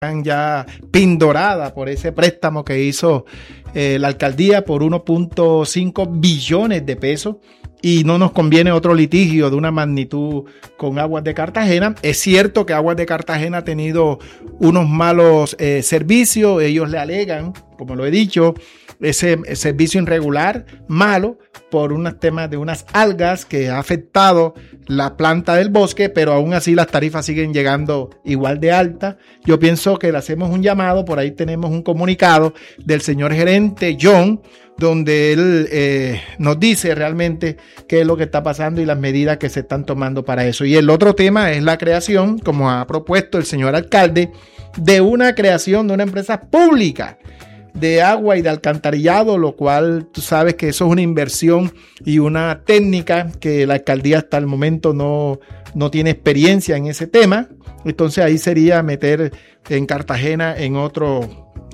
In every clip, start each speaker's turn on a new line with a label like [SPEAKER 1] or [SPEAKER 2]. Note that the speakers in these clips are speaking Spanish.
[SPEAKER 1] ya pindorada por ese préstamo que hizo la alcaldía por 1.5 billones de pesos. Y no nos conviene otro litigio de una magnitud con Aguas de Cartagena. Es cierto que Aguas de Cartagena ha tenido unos malos servicios. Ellos le alegan, como lo he dicho, ese servicio irregular, malo, por unos temas de unas algas que ha afectado la planta del bosque, pero aún así las tarifas siguen llegando igual de altas. Yo pienso que le hacemos un llamado, por ahí tenemos un comunicado del señor gerente John, donde él nos dice realmente qué es lo que está pasando y las medidas que se están tomando para eso. Y el otro tema es la creación, como ha propuesto el señor alcalde, de una creación de una empresa pública de agua y de alcantarillado, lo cual tú sabes que eso es una inversión y una técnica que la alcaldía hasta el momento no tiene experiencia en ese tema. Entonces ahí sería meter en Cartagena en otro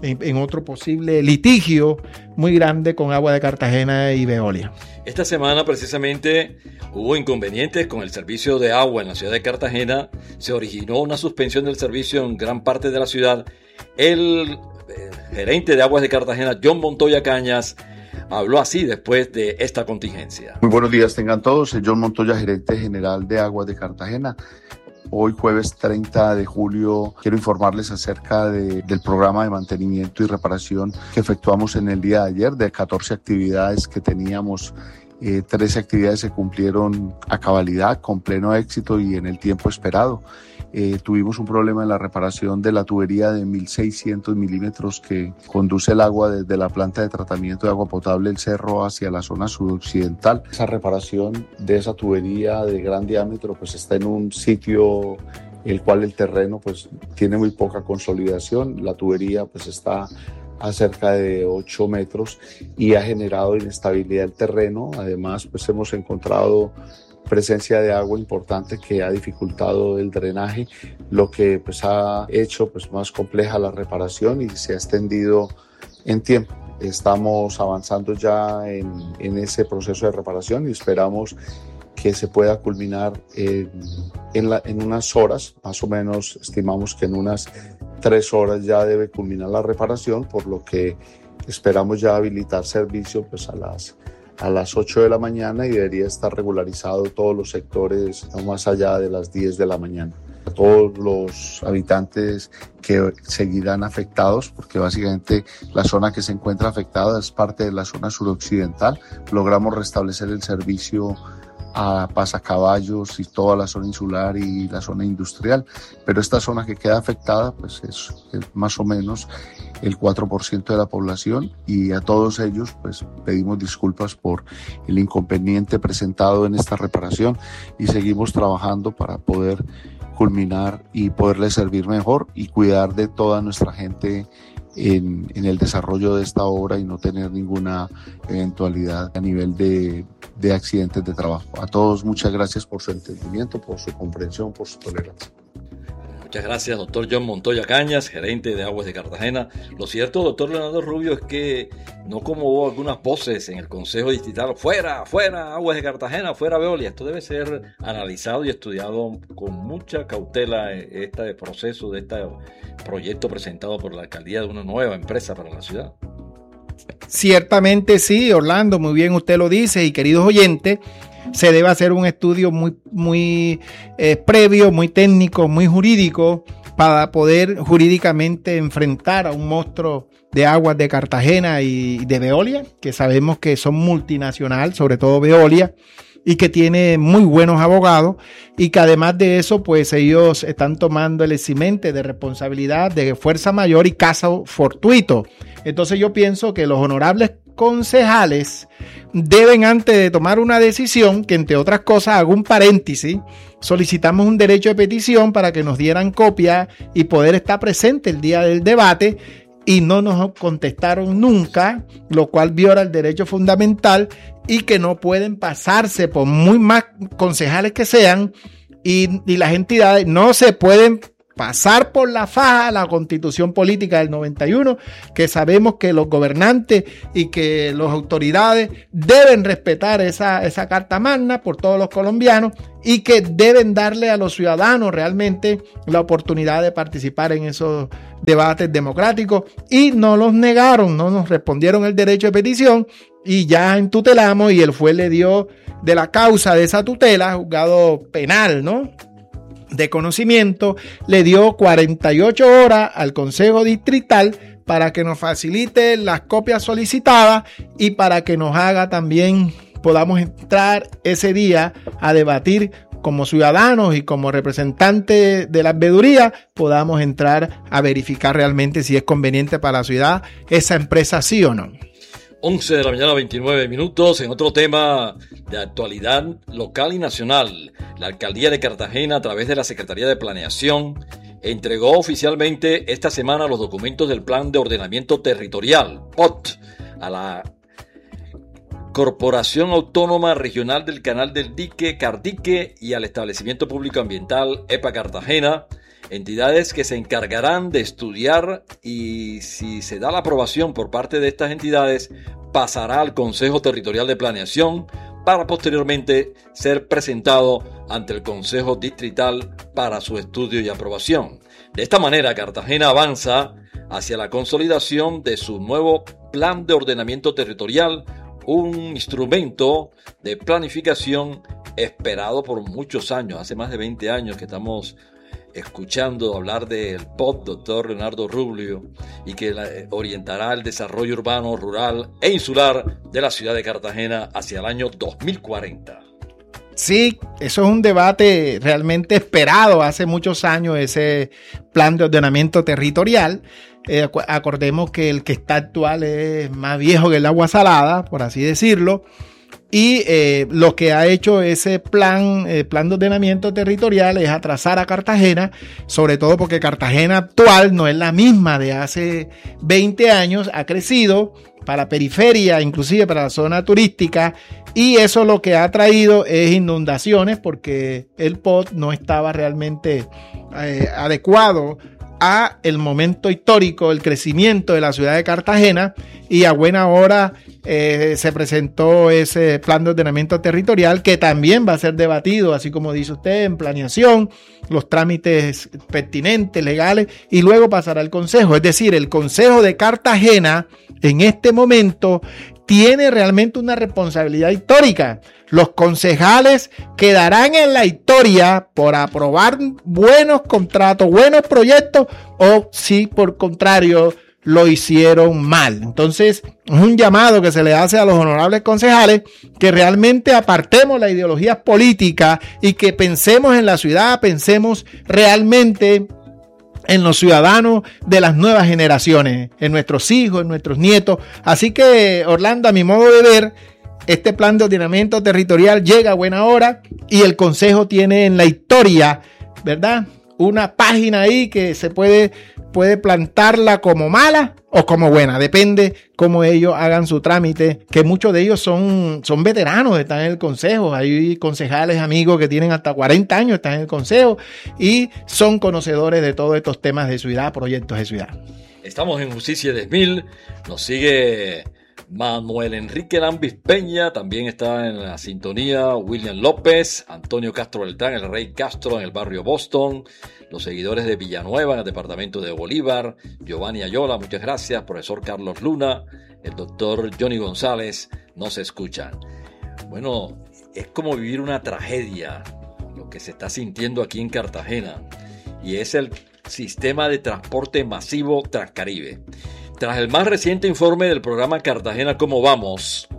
[SPEAKER 1] posible litigio muy grande con Agua de Cartagena y Veolia.
[SPEAKER 2] Esta semana precisamente hubo inconvenientes con el servicio de agua en la ciudad de Cartagena. Se originó una suspensión del servicio en gran parte de la ciudad. El gerente de Aguas de Cartagena, John Montoya Cañas, habló así después de esta contingencia.
[SPEAKER 3] Muy buenos días tengan todos. Soy John Montoya, gerente general de Aguas de Cartagena. Hoy, jueves 30 de julio, quiero informarles acerca del programa de mantenimiento y reparación que efectuamos en el día de ayer. De 14 actividades que teníamos, 13 actividades se cumplieron a cabalidad, con pleno éxito y en el tiempo esperado. Tuvimos un problema en la reparación de la tubería de 1.600 milímetros que conduce el agua desde la planta de tratamiento de agua potable El Cerro hacia la zona sudoccidental. Esa reparación de esa tubería de gran diámetro pues está en un sitio el cual el terreno pues tiene muy poca consolidación. La tubería pues está a cerca de 8 metros y ha generado inestabilidad el terreno. Además pues hemos encontrado presencia de agua importante que ha dificultado el drenaje, lo que pues ha hecho pues más compleja la reparación y se ha extendido en tiempo. Estamos avanzando ya en ese proceso de reparación y esperamos que se pueda culminar en unas horas, más o menos estimamos que en unas 3 horas ya debe culminar la reparación, por lo que esperamos ya habilitar servicio pues a las 8 de la mañana y debería estar regularizado todos los sectores no más allá de las 10 de la mañana. Todos los habitantes que seguirán afectados, porque básicamente la zona que se encuentra afectada es parte de la zona suroccidental. Logramos restablecer el servicio a Pasacaballos y toda la zona insular y la zona industrial, pero esta zona que queda afectada pues es más o menos el 4% de la población y a todos ellos pues pedimos disculpas por el inconveniente presentado en esta reparación y seguimos trabajando para poder culminar y poderles servir mejor y cuidar de toda nuestra gente en el desarrollo de esta obra y no tener ninguna eventualidad a nivel de accidentes de trabajo. A todos muchas gracias por su entendimiento, por su comprensión, por su tolerancia.
[SPEAKER 2] Muchas gracias, doctor John Montoya Cañas, gerente de Aguas de Cartagena. Lo cierto, doctor Leonardo Rubio, es que no como hubo algunas voces en el Consejo Distrital, fuera Aguas de Cartagena, fuera Veolia. Esto debe ser analizado y estudiado con mucha cautela, este proceso de este proyecto presentado por la alcaldía de una nueva empresa para la ciudad.
[SPEAKER 1] Ciertamente sí, Orlando, muy bien usted lo dice, y queridos oyentes, se debe hacer un estudio muy previo, muy técnico, muy jurídico, para poder jurídicamente enfrentar a un monstruo de Aguas de Cartagena y de Veolia, que sabemos que son multinacional, sobre todo Veolia, y que tiene muy buenos abogados, y que además de eso, pues ellos están tomando el eximente de responsabilidad de fuerza mayor y caso fortuito. Entonces yo pienso que los honorables concejales deben, antes de tomar una decisión, que entre otras cosas, hago un paréntesis, solicitamos un derecho de petición para que nos dieran copia y poder estar presente el día del debate, y no nos contestaron nunca, lo cual viola el derecho fundamental y que no pueden pasarse, por muy más concejales que sean, y las entidades no se pueden pasar por la faja la Constitución Política del 91, que sabemos que los gobernantes y que las autoridades deben respetar esa Carta Magna por todos los colombianos y que deben darle a los ciudadanos realmente la oportunidad de participar en esos debates democráticos, y no los negaron, no nos respondieron el derecho de petición y ya entutelamos, y el juez le dio de la causa de esa tutela, juzgado penal, ¿no?, de conocimiento, le dio 48 horas al Consejo Distrital para que nos facilite las copias solicitadas y para que nos haga también, podamos entrar ese día a debatir como ciudadanos y como representantes de la veeduría, podamos entrar a verificar realmente si es conveniente para la ciudad esa empresa, sí o no.
[SPEAKER 2] 11 de la mañana, 29 minutos. En otro tema de actualidad local y nacional, la Alcaldía de Cartagena, a través de la Secretaría de Planeación, entregó oficialmente esta semana los documentos del Plan de Ordenamiento Territorial, POT, a la Corporación Autónoma Regional del Canal del Dique, Cardique, y al Establecimiento Público Ambiental, EPA Cartagena, entidades que se encargarán de estudiar, y si se da la aprobación por parte de estas entidades, pasará al Consejo Territorial de Planeación para posteriormente ser presentado ante el Consejo Distrital para su estudio y aprobación. De esta manera, Cartagena avanza hacia la consolidación de su nuevo Plan de Ordenamiento Territorial, un instrumento de planificación esperado por muchos años. Hace más de 20 años que estamos escuchando hablar del POT, doctor Leonardo Rubio, y que orientará el desarrollo urbano, rural e insular de la ciudad de Cartagena hacia el año 2040.
[SPEAKER 1] Sí, eso es un debate realmente esperado hace muchos años, ese plan de ordenamiento territorial. Acordemos que el que está actual es más viejo que el agua salada, por así decirlo. Y lo que ha hecho ese plan de ordenamiento territorial es atrasar a Cartagena, sobre todo porque Cartagena actual no es la misma de hace 20 años, ha crecido para la periferia, inclusive para la zona turística, y eso lo que ha traído es inundaciones porque el POT no estaba realmente adecuado a el momento histórico, el crecimiento de la ciudad de Cartagena, y a buena hora se presentó ese plan de ordenamiento territorial que también va a ser debatido, así como dice usted, en planeación, los trámites pertinentes, legales, y luego pasará al Consejo. Es decir, el Consejo de Cartagena en este momento tiene realmente una responsabilidad histórica. Los concejales quedarán en la historia por aprobar buenos contratos, buenos proyectos, o si por contrario lo hicieron mal. Entonces, es un llamado que se le hace a los honorables concejales que realmente apartemos las ideologías políticas y que pensemos en la ciudad, pensemos realmente en los ciudadanos de las nuevas generaciones, en nuestros hijos, en nuestros nietos. Así que, Orlando, a mi modo de ver, este plan de ordenamiento territorial llega a buena hora y el Consejo tiene en la historia, ¿verdad?, una página ahí que se puede plantarla como mala o como buena, depende cómo ellos hagan su trámite, que muchos de ellos son veteranos, están en el Consejo. Hay concejales amigos que tienen hasta 40 años, están en el Consejo y son conocedores de todos estos temas de ciudad, proyectos de ciudad.
[SPEAKER 2] Estamos en Justicia 10.000, nos sigue Manuel Enrique Lambis Peña, también está en la sintonía William López, Antonio Castro Beltrán, el Rey Castro en el barrio Boston, los seguidores de Villanueva en el departamento de Bolívar, Giovanni Ayola, muchas gracias, profesor Carlos Luna, el doctor Johnny González, nos escuchan. Bueno, es como vivir una tragedia lo que se está sintiendo aquí en Cartagena, y es el sistema de transporte masivo Transcaribe. Tras el más reciente informe del programa Cartagena ¿Cómo vamos?,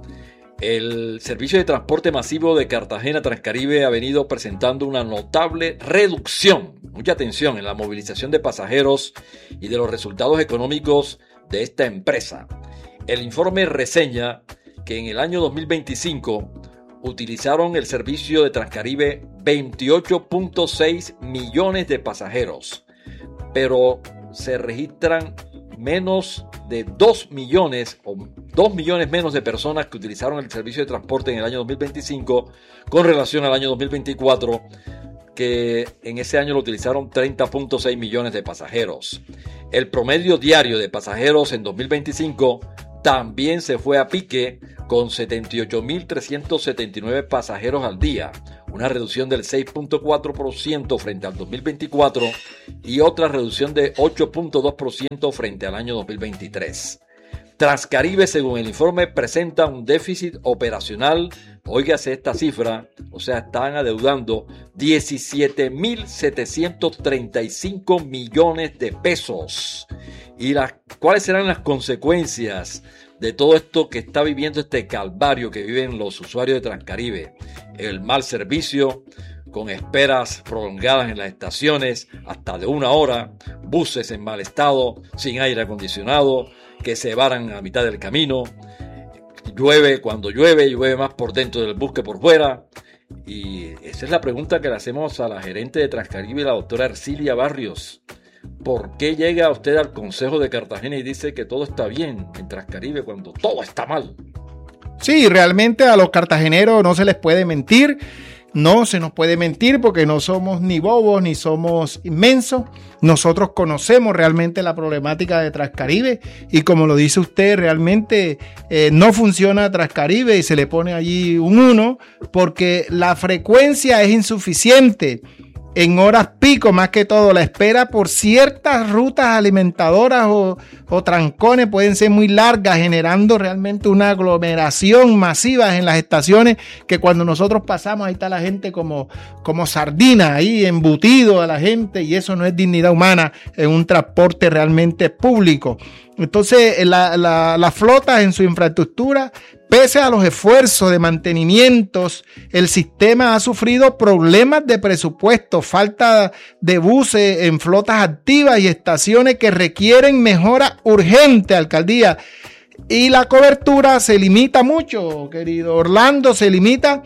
[SPEAKER 2] el servicio de transporte masivo de Cartagena Transcaribe ha venido presentando una notable reducción, mucha atención, en la movilización de pasajeros y de los resultados económicos de esta empresa. El informe reseña que en el año 2025 utilizaron el servicio de Transcaribe 28.6 millones de pasajeros, pero se registran menos de 2 millones o 2 millones menos de personas que utilizaron el servicio de transporte en el año 2025 con relación al año 2024, porque en ese año lo utilizaron 30.6 millones de pasajeros. El promedio diario de pasajeros en 2025 también se fue a pique con 78.379 pasajeros al día, una reducción del 6.4% frente al 2024 y otra reducción de 8.2% frente al año 2023. Transcaribe, según el informe, presenta un déficit operacional, óigase esta cifra, o sea, están adeudando 17.735 millones de pesos. ¿Y cuáles serán las consecuencias de todo esto que está viviendo este calvario que viven los usuarios de Transcaribe? El mal servicio, con esperas prolongadas en las estaciones, hasta de 1 hora, buses en mal estado, sin aire acondicionado, que se varan a mitad del camino, llueve cuando llueve más por dentro del bus que por fuera. Y esa es la pregunta que le hacemos a la gerente de Transcaribe, la doctora Ercilia Barrios. ¿Por qué llega usted al Consejo de Cartagena y dice que todo está bien en Transcaribe cuando todo está mal?
[SPEAKER 1] Sí, realmente a los cartageneros no se les puede mentir. No se nos puede mentir porque no somos ni bobos ni somos inmensos. Nosotros conocemos realmente la problemática de Transcaribe y como lo dice usted, realmente no funciona Transcaribe y se le pone allí un 1 porque la frecuencia es insuficiente. En horas pico, más que todo, la espera por ciertas rutas alimentadoras o trancones pueden ser muy largas, generando realmente una aglomeración masiva en las estaciones que cuando nosotros pasamos, ahí está la gente como sardina, ahí embutido a la gente, y eso no es dignidad humana en un transporte realmente público. Entonces, la flota en su infraestructura, pese a los esfuerzos de mantenimientos, el sistema ha sufrido problemas de presupuesto, falta de buses en flotas activas y estaciones que requieren mejora urgente, alcaldía. Y la cobertura se limita mucho, querido Orlando, se limita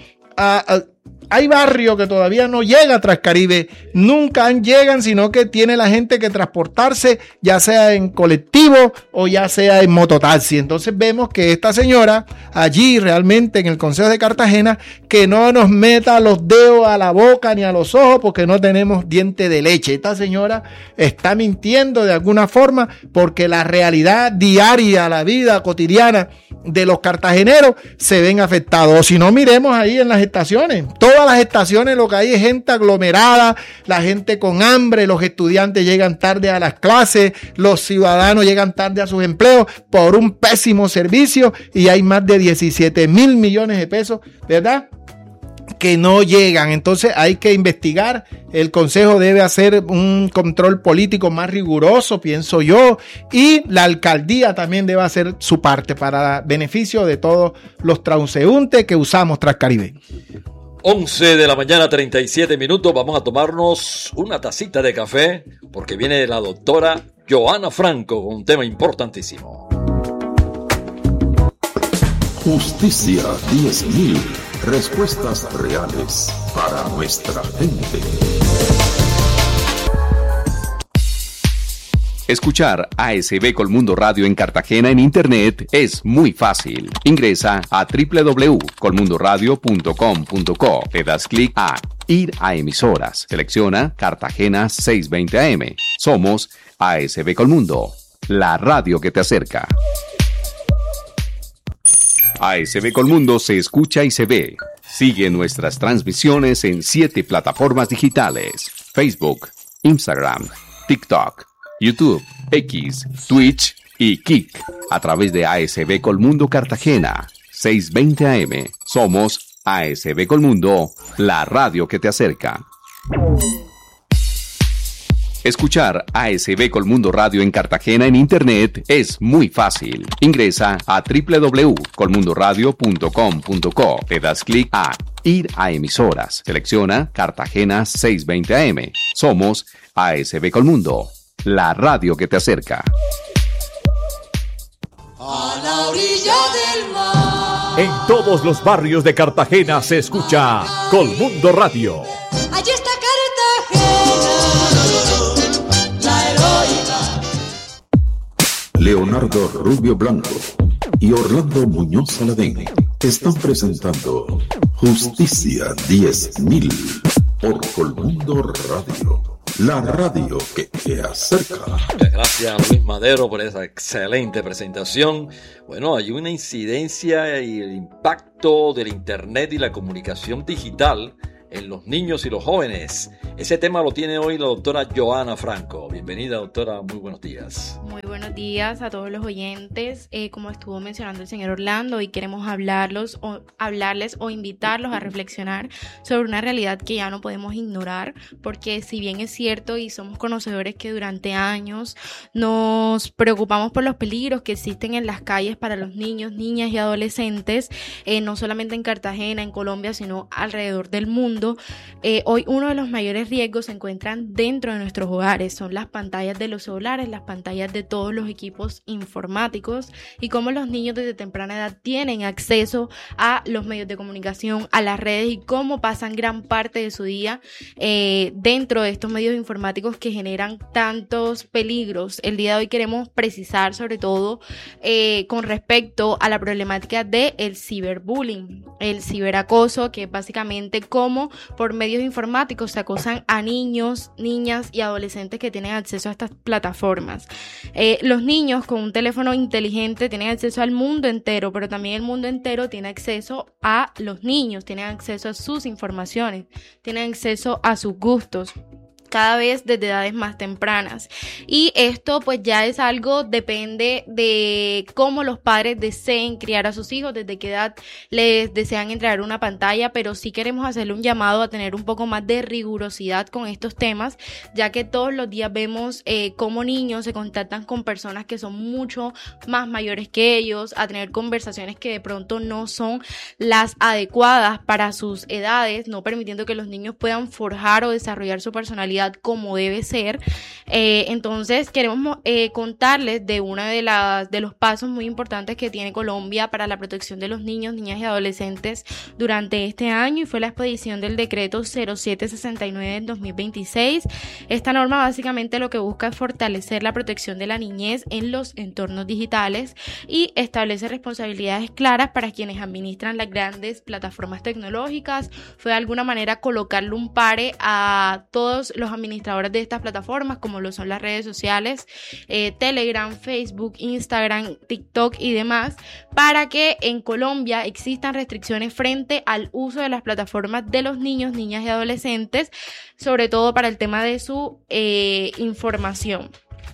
[SPEAKER 1] hay barrios que todavía no llega a Transcaribe, nunca llegan, sino que tiene la gente que transportarse, ya sea en colectivo o ya sea en mototaxi. Entonces vemos que esta señora allí realmente en el Consejo de Cartagena, que no nos meta los dedos a la boca ni a los ojos porque no tenemos diente de leche. Esta señora está mintiendo de alguna forma porque la realidad diaria, la vida cotidiana de los cartageneros se ven afectados. O si no, miremos ahí en las estaciones. Todas las estaciones lo que hay es gente aglomerada, la gente con hambre, los estudiantes llegan tarde a las clases, los ciudadanos llegan tarde a sus empleos por un pésimo servicio y hay más de 17,000 millones de pesos, ¿verdad?, que no llegan. Entonces hay que investigar. El Consejo debe hacer un control político más riguroso, pienso yo, y la alcaldía también debe hacer su parte para beneficio de todos los transeúntes que usamos Transcaribe.
[SPEAKER 2] 11 de la mañana, 37 minutos. Vamos a tomarnos una tacita de café porque viene la doctora Joana Franco con un tema importantísimo.
[SPEAKER 4] Justicia 10.000. Respuestas reales para nuestra gente.
[SPEAKER 5] Escuchar ASB Colmundo Radio en Cartagena en Internet es muy fácil. Ingresa a www.colmundoradio.com.co. Le das clic a Ir a emisoras. Selecciona Cartagena 620 AM. Somos ASB Colmundo, la radio que te acerca. ASB Colmundo se escucha y se ve. Sigue nuestras transmisiones en 7 plataformas digitales: Facebook, Instagram, TikTok, YouTube, X, Twitch y Kik. A través de ASB Colmundo Cartagena 620 AM. Somos ASB Colmundo, la radio que te acerca. Escuchar ASB Colmundo Radio en Cartagena en Internet es muy fácil. Ingresa a www.colmundoradio.com.co. Le das clic a Ir a emisoras. Selecciona Cartagena 620 AM. Somos ASB Colmundo, la radio que te acerca.
[SPEAKER 6] A la orilla del mar.
[SPEAKER 7] En todos los barrios de Cartagena se escucha Colmundo Radio.
[SPEAKER 6] Allí está Cartagena, la heroica.
[SPEAKER 4] Leonardo Rubio Blanco y Orlando Muñoz Saladín están presentando Justicia 10.000. por Colmundo Radio, la radio que te acerca.
[SPEAKER 2] Muchas gracias, Luis Madero, por esa excelente presentación. Bueno, hay una incidencia y el impacto del Internet y la comunicación digital en los niños y los jóvenes. Ese tema lo tiene hoy la doctora Joana Franco. Bienvenida, doctora, muy buenos días.
[SPEAKER 8] Muy buenos días a todos los oyentes. Como estuvo mencionando el señor Orlando, hoy queremos hablarles o invitarlos a reflexionar sobre una realidad que ya no podemos ignorar, porque si bien es cierto y somos conocedores que durante años nos preocupamos por los peligros que existen en las calles para los niños, niñas y adolescentes, no solamente en Cartagena, en Colombia, sino alrededor del mundo, hoy uno de los mayores riesgos se encuentran dentro de nuestros hogares. Son las pantallas de los celulares, las pantallas de todos los equipos informáticos y cómo los niños desde temprana edad tienen acceso a los medios de comunicación, a las redes y cómo pasan gran parte de su día dentro de estos medios informáticos que generan tantos peligros. El día de hoy queremos precisar sobre todo con respecto a la problemática del ciberbullying, el ciberacoso, que es básicamente cómo por medios informáticos se acosan a niños, niñas y adolescentes que tienen acceso a estas plataformas. Los niños con un teléfono inteligente tienen acceso al mundo entero, pero también el mundo entero tiene acceso a los niños, tienen acceso a sus informaciones, tienen acceso a sus gustos, cada vez desde edades más tempranas. Y esto pues ya es algo, depende de cómo los padres deseen criar a sus hijos, desde qué edad les desean entregar una pantalla, pero sí queremos hacerle un llamado a tener un poco más de rigurosidad con estos temas, ya que todos los días vemos cómo niños se contactan con personas que son mucho más mayores que ellos, a tener conversaciones que de pronto no son las adecuadas para sus edades, no permitiendo que los niños puedan forjar o desarrollar su personalidad como debe ser. Entonces queremos contarles de uno de los pasos muy importantes que tiene Colombia para la protección de los niños, niñas y adolescentes durante este año, y fue la expedición del decreto 0769 del 2026. Esta norma básicamente lo que busca es fortalecer la protección de la niñez en los entornos digitales y establece responsabilidades claras para quienes administran las grandes plataformas tecnológicas. Fue de alguna manera colocarle un pare a todos los administradores de estas plataformas, como lo son las redes sociales, Telegram, Facebook, Instagram, TikTok y demás, para que en Colombia existan restricciones frente al uso de las plataformas de los niños, niñas y adolescentes, sobre todo para el tema de su información.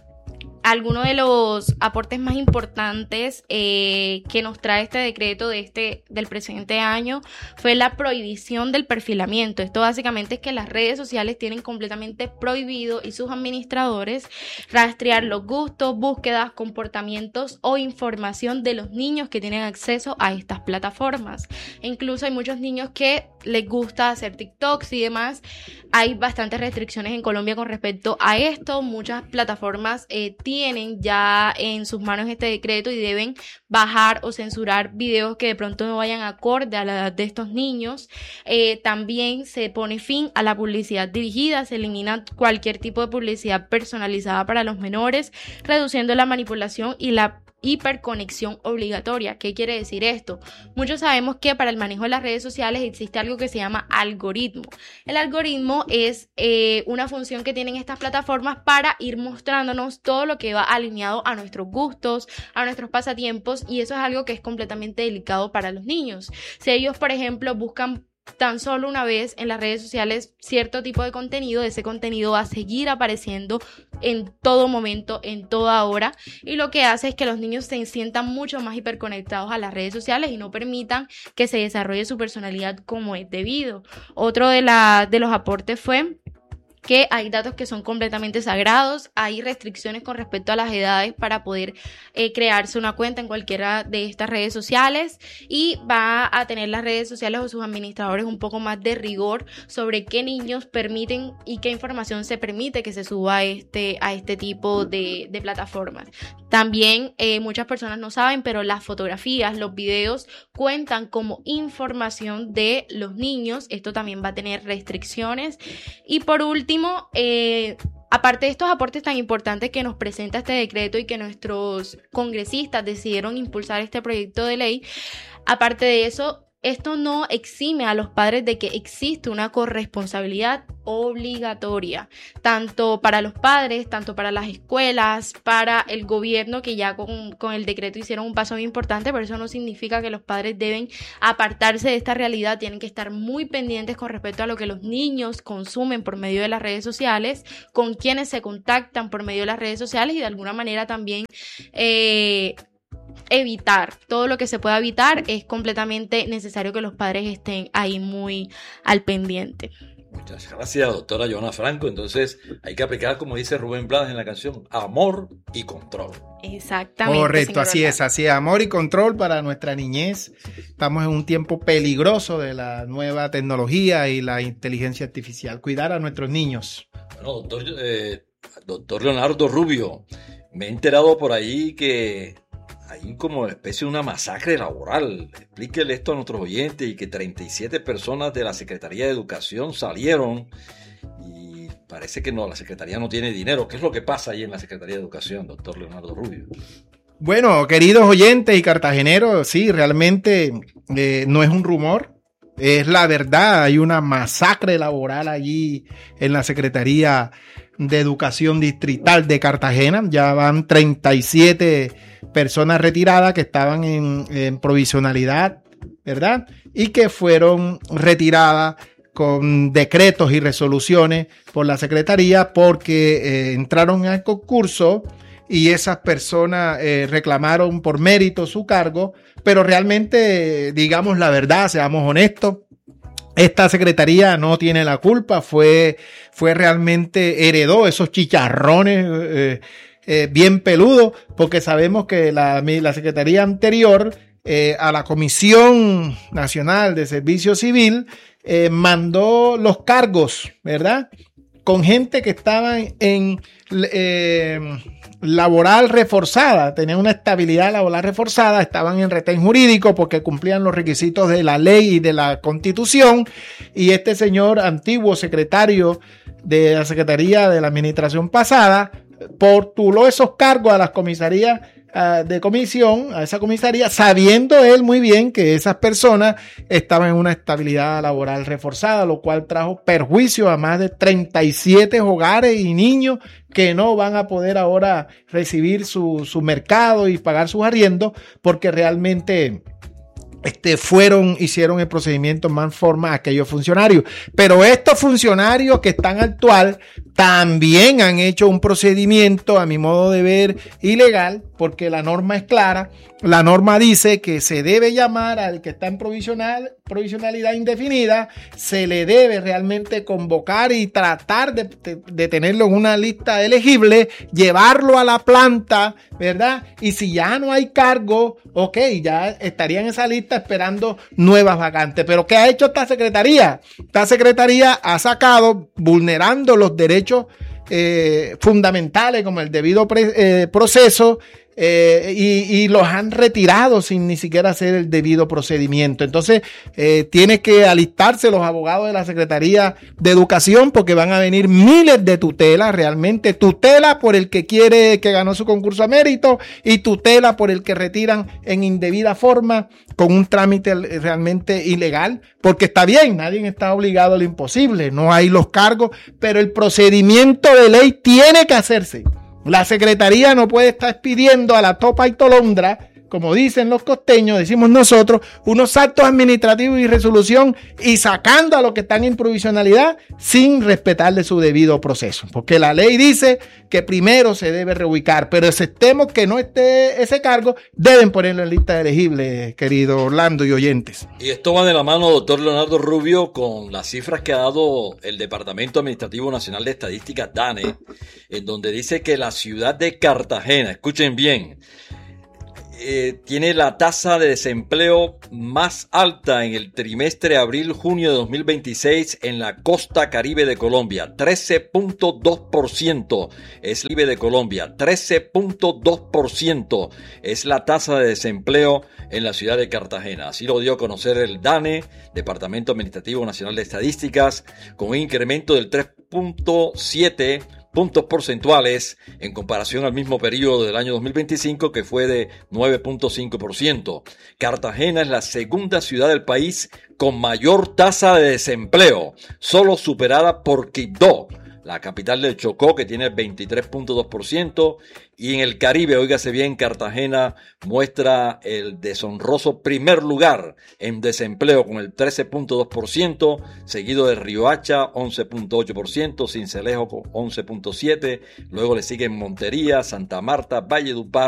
[SPEAKER 8] Algunos de los aportes más importantes que nos trae este decreto del presente año fue la prohibición del perfilamiento. Esto básicamente es que las redes sociales tienen completamente prohibido y sus administradores rastrear los gustos, búsquedas, comportamientos o información de los niños que tienen acceso a estas plataformas. E incluso hay muchos niños que les gusta hacer TikToks y demás. Hay bastantes restricciones en Colombia con respecto a esto. Muchas plataformas tienen ya en sus manos este decreto y deben bajar o censurar videos que de pronto no vayan acorde a la edad de estos niños. También se pone fin a la publicidad dirigida, se elimina cualquier tipo de publicidad personalizada para los menores, reduciendo la manipulación y la hiperconexión obligatoria. ¿Qué quiere decir esto? Muchos sabemos que para el manejo de las redes sociales existe algo que se llama algoritmo. El algoritmo es una función que tienen estas plataformas para ir mostrándonos todo lo que va alineado a nuestros gustos, a nuestros pasatiempos, y eso es algo que es completamente delicado para los niños. Si ellos, por ejemplo, buscan tan solo una vez en las redes sociales cierto tipo de contenido, ese contenido va a seguir apareciendo en todo momento, en toda hora, y lo que hace es que los niños se sientan mucho más hiperconectados a las redes sociales y no permitan que se desarrolle su personalidad como es debido. Otro de los aportes fue que hay datos que son completamente sagrados, hay restricciones con respecto a las edades para poder crearse una cuenta en cualquiera de estas redes sociales, y va a tener las redes sociales o sus administradores un poco más de rigor sobre qué niños permiten y qué información se permite que se suba a este tipo de plataformas. También muchas personas no saben, pero las fotografías, los videos cuentan como información de los niños. Esto también va a tener restricciones. Y por último, aparte de estos aportes tan importantes que nos presenta este decreto y que nuestros congresistas decidieron impulsar este proyecto de ley, aparte de eso, esto no exime a los padres de que existe una corresponsabilidad obligatoria, tanto para los padres, tanto para las escuelas, para el gobierno, que ya con el decreto hicieron un paso muy importante, pero eso no significa que los padres deben apartarse de esta realidad. Tienen que estar muy pendientes con respecto a lo que los niños consumen por medio de las redes sociales, con quienes se contactan por medio de las redes sociales, y de alguna manera también evitar todo lo que se pueda evitar. Es completamente necesario que los padres estén ahí muy al pendiente.
[SPEAKER 2] Muchas gracias, doctora Joana Franco. Entonces hay que aplicar, como dice Rubén Blades en la canción, amor y control.
[SPEAKER 8] Exactamente.
[SPEAKER 1] Correcto, así es, amor y control para nuestra niñez. Estamos en un tiempo peligroso de la nueva tecnología y la inteligencia artificial. Cuidar a nuestros niños.
[SPEAKER 2] Bueno, doctor Leonardo Rubio, me he enterado por ahí que hay como una especie de una masacre laboral. Explíquele esto a nuestros oyentes, y que 37 personas de la Secretaría de Educación salieron y parece que no, la Secretaría no tiene dinero. ¿Qué es lo que pasa ahí en la Secretaría de Educación, doctor Leonardo Rubio?
[SPEAKER 1] Bueno, queridos oyentes y cartageneros, sí, realmente no es un rumor, es la verdad. Hay una masacre laboral allí en la Secretaría de Educación Distrital de Cartagena. Ya van 37 personas retiradas que estaban en provisionalidad, ¿verdad? Y que fueron retiradas con decretos y resoluciones por la Secretaría porque entraron al concurso y esas personas reclamaron por mérito su cargo, pero realmente, digamos la verdad, seamos honestos, esta secretaría no tiene la culpa, fue realmente, heredó esos chicharrones bien peludos, porque sabemos que la secretaría anterior a la Comisión Nacional de Servicio Civil mandó los cargos, ¿verdad? Con gente que estaba en laboral reforzada, tenían una estabilidad laboral reforzada, estaban en retén jurídico porque cumplían los requisitos de la ley y de la Constitución, y este señor, antiguo secretario de la Secretaría de la administración pasada, postuló esos cargos a las comisarías de comisión, a esa comisaría, sabiendo él muy bien que esas personas estaban en una estabilidad laboral reforzada, lo cual trajo perjuicio a más de 37 hogares y niños que no van a poder ahora recibir su mercado y pagar sus arriendos, porque realmente hicieron el procedimiento más forma a aquellos funcionarios. Pero estos funcionarios que están actual también han hecho un procedimiento, a mi modo de ver, ilegal, porque la norma es clara. La norma dice que se debe llamar al que está en provisionalidad indefinida, se le debe realmente convocar y tratar de tenerlo en una lista elegible, llevarlo a la planta, ¿verdad? Y si ya no hay cargo, ok, ya estaría en esa lista esperando nuevas vacantes. Pero ¿qué ha hecho esta secretaría? Esta secretaría ha sacado, vulnerando los derechos fundamentales como el debido proceso, y los han retirado sin ni siquiera hacer el debido procedimiento. Entonces, tiene que alistarse los abogados de la Secretaría de Educación, porque van a venir miles de tutelas, realmente tutela por el que ganó su concurso a mérito, y tutela por el que retiran en indebida forma con un trámite realmente ilegal, porque está bien, nadie está obligado a lo imposible, no hay los cargos, pero el procedimiento de ley tiene que hacerse. La secretaría no puede estar pidiendo a la topa y tolondra, como dicen los costeños, decimos nosotros, unos actos administrativos y resolución, y sacando a los que están en provisionalidad sin respetarle su debido proceso. Porque la ley dice que primero se debe reubicar, pero aceptemos que no esté ese cargo, deben ponerlo en lista elegible, querido Orlando y oyentes.
[SPEAKER 2] Y esto va de la mano, doctor Leonardo Rubio, con las cifras que ha dado el Departamento Administrativo Nacional de Estadística, DANE, en donde dice que la ciudad de Cartagena, escuchen bien, tiene la tasa de desempleo más alta en el trimestre abril-junio de 2026 en la costa caribe de Colombia. 13.2% es el PIB de Colombia. 13.2% es la tasa de desempleo en la ciudad de Cartagena. Así lo dio a conocer el DANE, Departamento Administrativo Nacional de Estadísticas, con un incremento del 4.7 puntos porcentuales en comparación al mismo periodo del año 2025, que fue de 9.5%. Cartagena es la segunda ciudad del país con mayor tasa de desempleo, solo superada por Quibdó, la capital del Chocó, que tiene 23.2%, y en el Caribe, óigase bien, Cartagena muestra el deshonroso primer lugar en desempleo con el 13.2%, seguido de Riohacha, 11.8%, Sincelejo con 11.7%, luego le siguen Montería, Santa Marta, Valledupar,